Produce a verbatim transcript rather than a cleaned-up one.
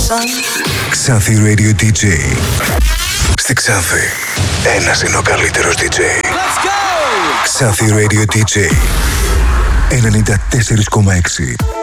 Ξάνθη Radio ντι τζέι. Στη Ξάνθη, ένας είναι ο καλύτερος ντι τζέι. Ξάνθη Radio ντι τζέι ενενήντα τέσσερα κόμμα έξι.